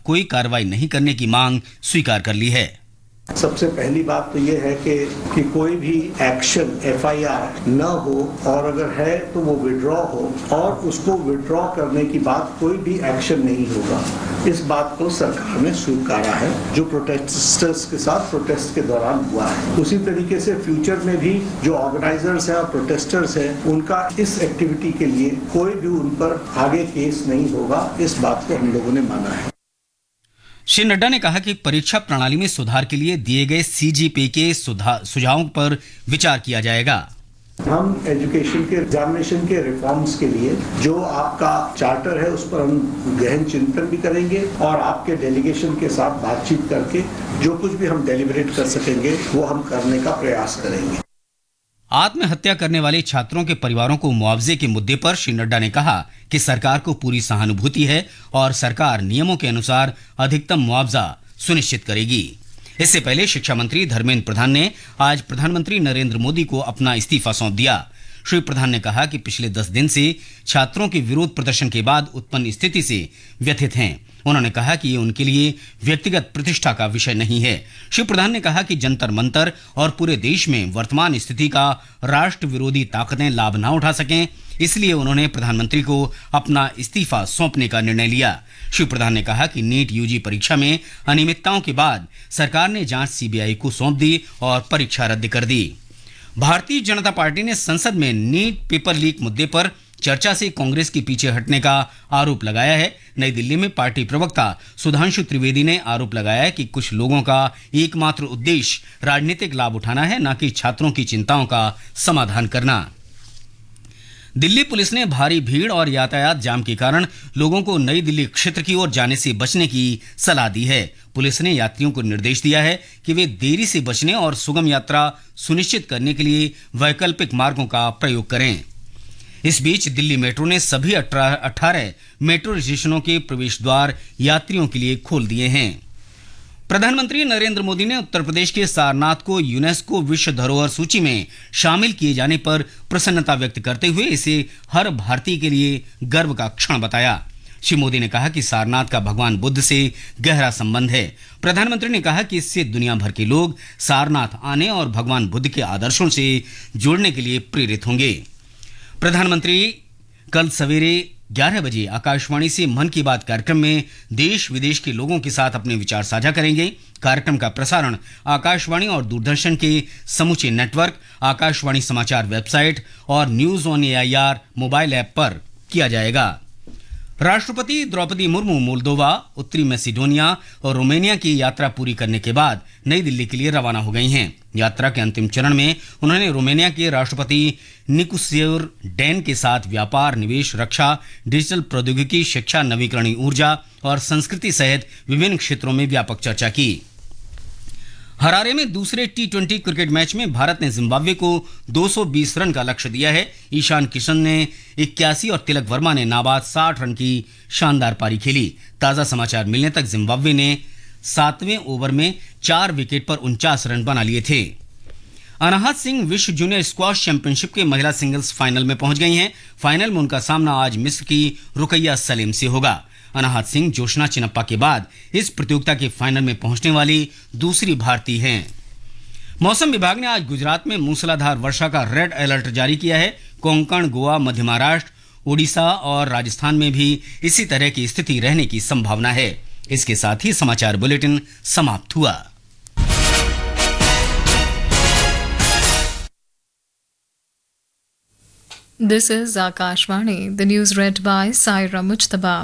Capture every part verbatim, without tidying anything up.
कोई कार्रवाई नहीं करने की मांग स्वीकार कर ली है। सबसे पहली बात तो ये है कि कि कोई भी एक्शन एफ आई आर न हो, और अगर है तो वो विड्रॉ हो, और उसको विड्रॉ करने की बाद कोई भी एक्शन नहीं होगा। इस बात को सरकार ने स्वीकारा है जो प्रोटेस्टर्स के साथ प्रोटेस्ट के दौरान हुआ है। उसी तरीके से फ्यूचर में भी जो ऑर्गेनाइजर्स हैं और प्रोटेस्टर्स हैं उनका इस एक्टिविटी के लिए कोई भी उन पर आगे केस नहीं होगा। इस बात को हम लोगों ने माना है। श्री नड्डा ने कहा कि परीक्षा प्रणाली में सुधार के लिए दिए गए सी जी पी के सुझावों पर विचार किया जाएगा। हम एजुकेशन के एग्जामिनेशन के रिफॉर्म्स के लिए जो आपका चार्टर है उस पर हम गहन चिंतन भी करेंगे, और आपके डेलीगेशन के साथ बातचीत करके जो कुछ भी हम डेलिब्रेट कर सकेंगे वो हम करने का प्रयास करेंगे। आत्महत्या करने वाले छात्रों के परिवारों को मुआवजे के मुद्दे पर श्री नड्डा ने कहा कि सरकार को पूरी सहानुभूति है और सरकार नियमों के अनुसार अधिकतम मुआवजा सुनिश्चित करेगी। इससे पहले शिक्षा मंत्री धर्मेंद्र प्रधान ने आज प्रधानमंत्री नरेंद्र मोदी को अपना इस्तीफा सौंप दिया। श्री प्रधान ने कहा कि पिछले दस दिन से छात्रों के विरोध प्रदर्शन के बाद उत्पन्न स्थिति से व्यथित हैं। उन्होंने कहा कि ये उनके लिए व्यक्तिगत प्रतिष्ठा का विषय नहीं है। श्री प्रधान ने कहा कि जंतर मंतर और पूरे देश में वर्तमान स्थिति का राष्ट्र विरोधी ताकतें लाभ न उठा सकें, इसलिए उन्होंने प्रधानमंत्री को अपना इस्तीफा सौंपने का निर्णय लिया। श्री प्रधान ने कहा कि नीट यूजी परीक्षा में अनियमितताओं के बाद सरकार ने जांच सी बी आई को सौंप दी और परीक्षा रद्द कर दी। भारतीय जनता पार्टी ने संसद में नीट पेपर लीक मुद्दे पर चर्चा से कांग्रेस के पीछे हटने का आरोप लगाया है। नई दिल्ली में पार्टी प्रवक्ता सुधांशु त्रिवेदी ने आरोप लगाया है कि कुछ लोगों का एकमात्र उद्देश्य राजनीतिक लाभ उठाना है, न कि छात्रों की चिंताओं का समाधान करना। दिल्ली पुलिस ने भारी भीड़ और यातायात जाम के कारण लोगों को नई दिल्ली क्षेत्र की ओर जाने से बचने की सलाह दी है। पुलिस ने यात्रियों को निर्देश दिया है कि वे देरी से बचने और सुगम यात्रा सुनिश्चित करने के लिए वैकल्पिक मार्गों का प्रयोग करें। इस बीच दिल्ली मेट्रो ने सभी अठारह मेट्रो स्टेशनों के प्रवेश द्वार यात्रियों के लिए खोल दिए हैं। प्रधानमंत्री नरेंद्र मोदी ने उत्तर प्रदेश के सारनाथ को यूनेस्को विश्व धरोहर सूची में शामिल किए जाने पर प्रसन्नता व्यक्त करते हुए इसे हर भारतीय के लिए गर्व का क्षण बताया। श्री मोदी ने कहा कि सारनाथ का भगवान बुद्ध से गहरा संबंध है। प्रधानमंत्री ने कहा कि इससे दुनिया भर के लोग सारनाथ आने और भगवान बुद्ध के आदर्शों से जुड़ने के लिए प्रेरित होंगे। प्रधानमंत्री कल सवेरे ग्यारह बजे आकाशवाणी से मन की बात कार्यक्रम में देश विदेश के लोगों के साथ अपने विचार साझा करेंगे। कार्यक्रम का प्रसारण आकाशवाणी और दूरदर्शन के समूचे नेटवर्क, आकाशवाणी समाचार वेबसाइट और news on A I R mobile app पर किया जाएगा। राष्ट्रपति द्रौपदी मुर्मू मोल्दोवा, उत्तरी मैसेडोनिया और रोमानिया की यात्रा पूरी करने के बाद नई दिल्ली के लिए रवाना हो गई हैं। यात्रा के अंतिम चरण में उन्होंने रोमानिया के राष्ट्रपति निकोसियर डैन के साथ व्यापार, निवेश, रक्षा, डिजिटल प्रौद्योगिकी, शिक्षा, नवीकरणीय ऊर्जा और संस्कृति सहित विभिन्न क्षेत्रों में व्यापक चर्चा की। हरारे में दूसरे टी ट्वेंटी क्रिकेट मैच में भारत ने जिम्बाब्वे को दो सौ बीस रन का लक्ष्य दिया है। ईशान किशन ने इक्यासी और तिलक वर्मा ने नाबाद साठ रन की शानदार पारी खेली। ताजा समाचार मिलने तक जिम्बाब्वे ने सातवें ओवर में चार विकेट पर उनचास रन बना लिए थे। अनाहत सिंह विश्व जूनियर स्क्वॉश चैंपियनशिप के महिला सिंगल्स फाइनल में पहुंच गई हैं। फाइनल में उनका सामना आज मिस्र की रुकैया सलीम से होगा। अनाहत सिंह जोशना चिनप्पा के बाद इस प्रतियोगिता के फाइनल में पहुंचने वाली दूसरी भारतीय हैं। मौसम विभाग ने आज गुजरात में मूसलाधार वर्षा का रेड अलर्ट जारी किया है। कोंकण, गोवा, मध्य महाराष्ट्र, ओडिशा और राजस्थान में भी इसी तरह की स्थिति रहने की संभावना है। इसके साथ ही समाचार बुलेटिन समाप्त हुआ। This is Akashvani. The news read by Saira Mujtaba.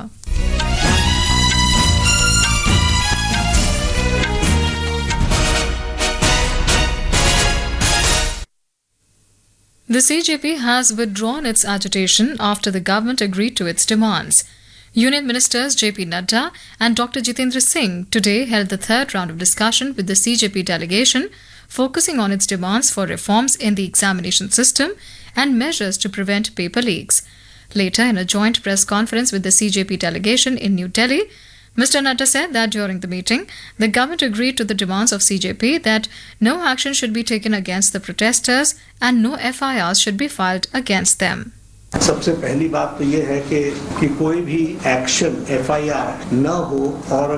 The C J P has withdrawn its agitation after the government agreed to its demands. Union Ministers J P Nadda and Doctor Jitendra Singh today held the third round of discussion with the C J P delegation, focusing on its demands for reforms in the examination system and measures to prevent paper leaks. Later, in a joint press conference with the C J P delegation in New Delhi, Mister Nadda said that during the meeting, the government agreed to the demands of C J P that no action should be taken against the protesters and no F I Rs should be filed against them. सबसे पहली बात तो ये है कि कि कोई भी एक्शन एफ आई आर न हो, और